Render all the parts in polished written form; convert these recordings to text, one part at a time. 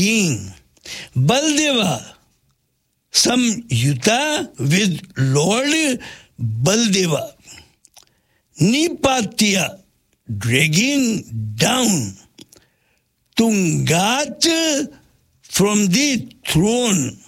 king. Baldeva, samyuta with Lord Baldeva. Nipatya, dragging down. Tungat, from the throne.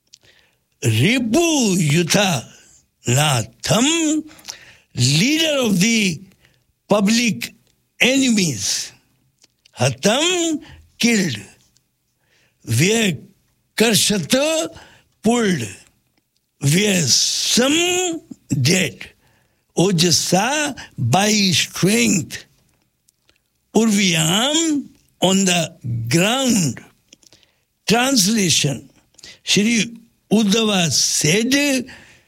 Ripu Yutha Natham, leader of the public enemies. Hatam, killed. Where Karshata, pulled. Where some, dead. Ojasa, by strength. Urvyam, on the ground. Translation. Shri Uddhava said,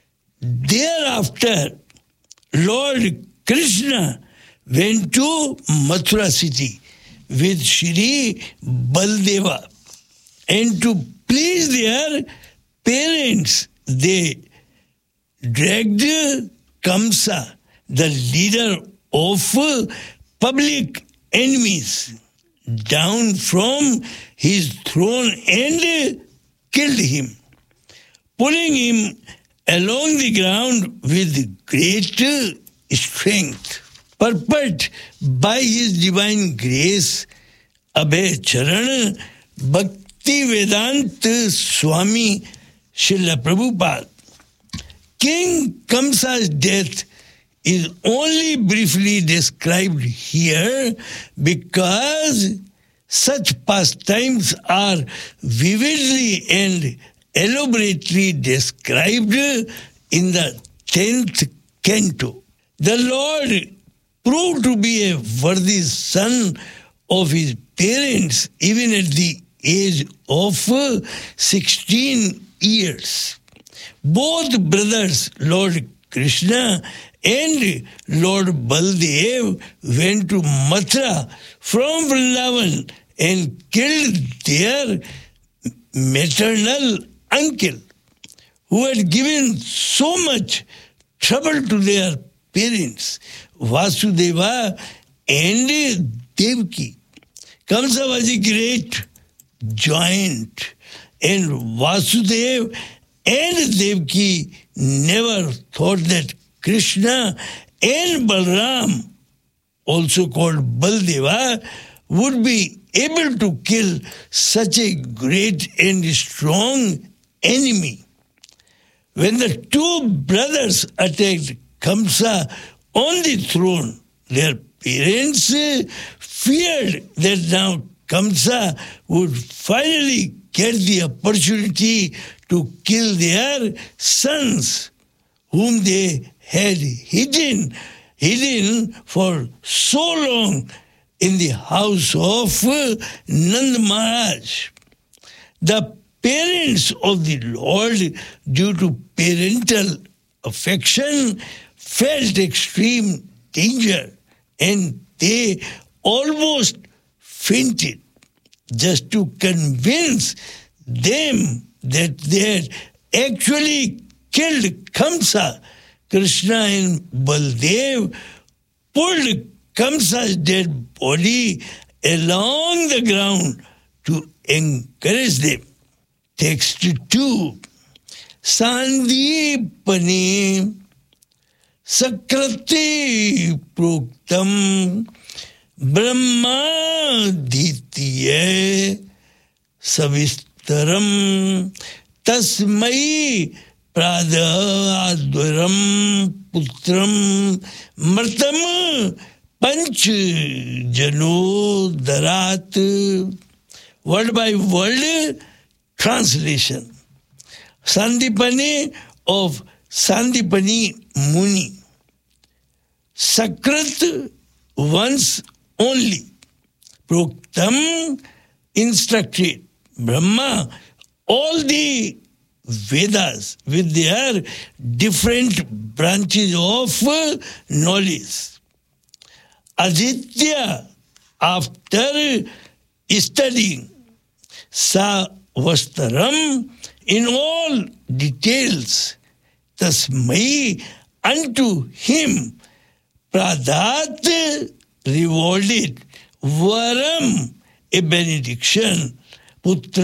thereafter, Lord Krishna went to Mathura city with Shri Baldeva, and to please their parents, they dragged Kamsa, the leader of public enemies, down from his throne and killed him, pulling him along the ground with great strength. Purport by his divine grace, Abhay Charan Bhakti Vedanta Swami Srila Prabhupada. King Kamsa's death is only briefly described here because such pastimes are vividly and elaborately described in the 10th canto. The Lord proved to be a worthy son of his parents even at the age of 16 years. Both brothers, Lord Krishna and Lord Baldev, went to Mathura from Vrindavan and killed their maternal uncle, who had given so much trouble to their parents, Vasudeva and Devaki. Kamsa was a great giant, and Vasudeva and Devaki never thought that Krishna and Balram, also called Baldeva, would be able to kill such a great and strong enemy. When the two brothers attacked Kamsa on the throne, their parents feared that now Kamsa would finally get the opportunity to kill their sons, whom they had hidden for so long in the house of Nand Maharaj. The parents of the Lord, due to parental affection, felt extreme danger, and they almost fainted. Just to convince them that they had actually killed Kamsa, Krishna and Baldev pulled Kamsa's dead body along the ground to encourage them. Text 2. Sandipane Sakrati Proktam Brahmaditya Savistaram Tasmai Pradadwaram Putram Martam Panch Jano Darat. Word by word translation. Sandipani of Sandipani Muni. Sakrat, once only. Proktam, instructed. Brahma, all the Vedas with their different branches of knowledge. Aditya, after studying. Sa Vastaram, in all details. Tasmai, unto him. Pradat, rewarded. Varam, a benediction. Putra